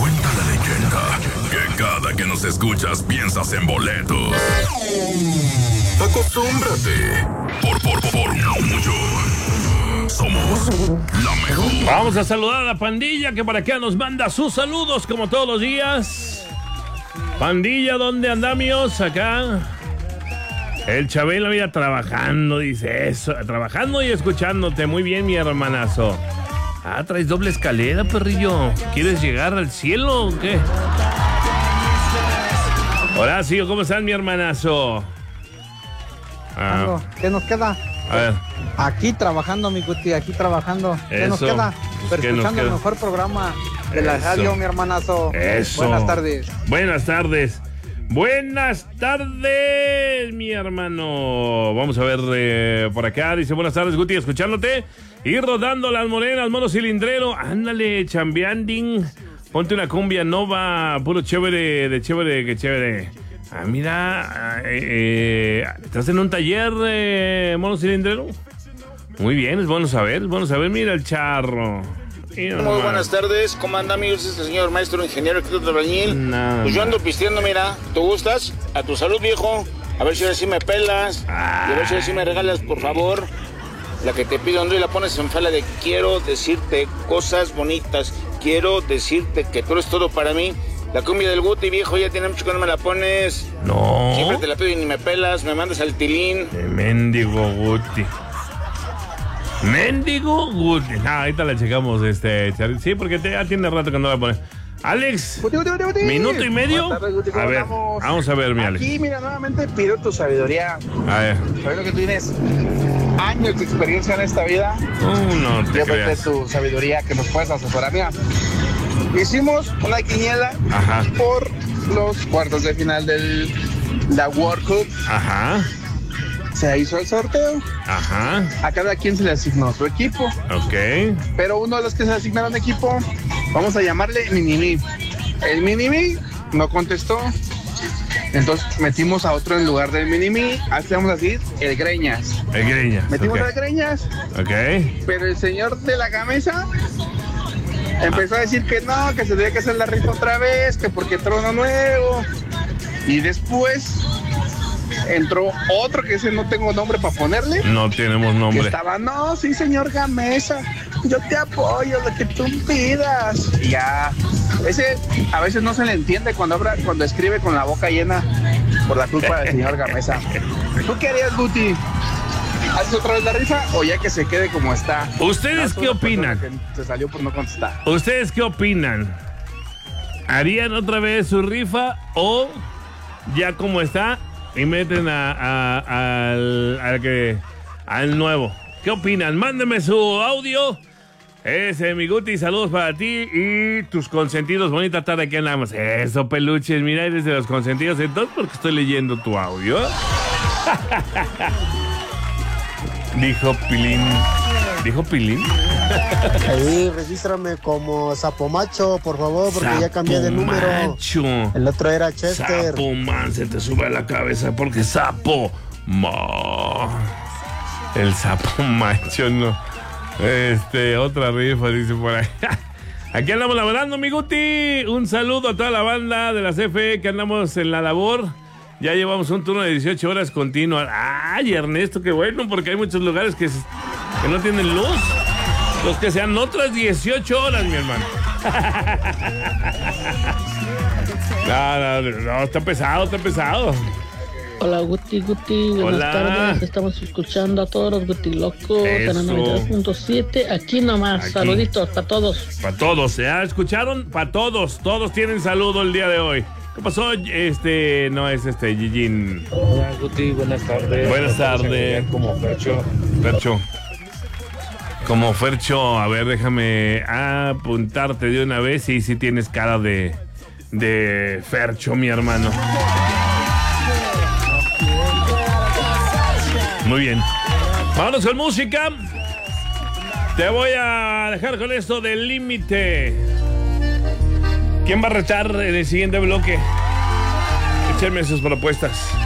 Cuenta la leyenda que cada que nos escuchas piensas en boletos. Acostúmbrate. Por mucho. Somos la mejor. Vamos a saludar a la pandilla que para acá nos manda sus saludos como todos los días. Pandilla, ¿dónde andamos? Acá. El Chabelo, mira, trabajando, dice eso. Trabajando y escuchándote. Muy bien, mi hermanazo. Ah, traes doble escalera, perrillo. ¿Quieres llegar al cielo o qué? Horacio, ¿cómo estás, mi hermanazo? ¿Qué nos queda? A ver. Aquí trabajando, mi Guti, aquí trabajando. ¿Qué nos Eso. queda? Pero ¿Qué nos escuchando queda? el mejor programa de la Eso. radio, mi hermanazo. Eso. Buenas tardes. Buenas tardes. Buenas tardes, mi hermano. Vamos a ver por acá. Dice, buenas tardes, Guti, escuchándote. Y rodando las morenas, mono cilindrero. Ándale, chambeanding. Ponte una cumbia nova, puro chévere, de chévere, que chévere. Ah, mira, ¿estás en un taller, mono cilindrero? Muy bien, es bueno saber, mira el charro. Mira Muy nomás. buenas tardes, ¿cómo anda, amigos? Este señor maestro ingeniero arquitecto albañil. Nada Pues yo más. ando pisteando, mira, ¿tú gustas? A tu salud, viejo. A ver si ahora sí me pelas. Y a ver si ahora sí me regalas, por favor. La que te pido, Andrés, la pones en fala de quiero decirte cosas bonitas. Quiero decirte que tú eres todo para mí. La cumbia del Guti, viejo, ya tiene mucho que no me la pones. No. Siempre te la pido y ni me pelas. Me mandas al tilín. De mendigo Guti. Mendigo Guti. Ah, ahorita la checamos, Charly. Sí, porque ya tiene rato que no la pone. Alex, Guti. minuto y medio. Buenas tardes, Guti, ¿cómo A ver, andamos? vamos a ver, mi Alex. Aquí, mira, nuevamente pido tu sabiduría. A ver. Sabiendo que tú tienes años de experiencia en esta vida. No te Llévate creas. tu sabiduría que nos puedes asesorar. Mira, hicimos una quiniela Ajá. por los cuartos de final de la World Cup. Ajá. Se hizo el sorteo. Ajá. A cada quien se le asignó su equipo. Ok. Pero uno de los que se asignaron equipo, vamos a llamarle Minimi. El Minimi no contestó. Entonces metimos a otro en lugar del Minimi. Hacemos así, el Greñas. El Greñas. Metimos Ok. al Greñas, Ok. pero el señor de la camisa empezó a decir que no, que se debe que hacer la rifa otra vez, que porque entró uno nuevo. Y después entró otro que ese no tengo nombre para ponerle. No tenemos Que nombre. estaba, no, sí, señor Gamesa, yo te apoyo, lo que tú pidas. Y ya, ese a veces no se le entiende cuando escribe con la boca llena por la culpa del señor Gamesa. ¿Tú qué harías, Guti? ¿Haces otra vez la rifa o ya que se quede como está? ¿Ustedes qué opinan? Que se salió por no contestar. ¿Ustedes qué opinan? ¿Harían otra vez su rifa o ya como está y meten al nuevo? ¿Qué opinan? Mándeme su audio. Mi Guti, saludos para ti y tus consentidos. Bonita tarde, aquí andamos. Eso, peluches, mira, eres de los consentidos. Entonces, porque estoy leyendo tu audio. Dijo Pilín. ¿Dijo Pilín? Ahí, regístrame como Sapo Macho, por favor, porque ya cambié de número. Macho. El otro era Chester. Sapo man, se te sube a la cabeza porque sapo ma. El sapo macho, no. Otra rifa, dice por ahí. Aquí andamos laborando, mi Guti. Un saludo a toda la banda de la CFE que andamos en la labor. Ya llevamos un turno de 18 horas continua. Ay, Ernesto, qué bueno, porque hay muchos lugares que no tienen luz. Los que sean otras 18 horas, mi hermano. No, está pesado. Hola Guti, buenas Hola. tardes, estamos escuchando a todos los Guti locos en la Eso. 92.7, aquí nomás, Aquí. saluditos para todos. Para todos, ¿ya escucharon? Para todos tienen saludo el día de hoy. ¿Qué pasó? No es Gigín. Hola Guti, buenas tardes. Buenas tardes. Como Fercho. Como Fercho, a ver, déjame apuntarte de una vez. Sí tienes cara de Fercho, mi hermano. Muy bien. Vámonos con música. Te voy a dejar con esto del límite. ¿Quién va a retar en el siguiente bloque? Échenme sus propuestas.